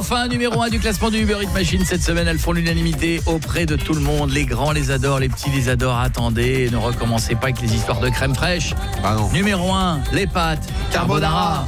enfin, numéro 1 du classement du Uber Eats Machine. Cette semaine, elles font l'unanimité auprès de tout le monde. Les grands les adorent, les petits les adorent. Attendez, ne recommencez pas avec les histoires de crème fraîche. Ah non. Numéro 1, les pâtes carbonara.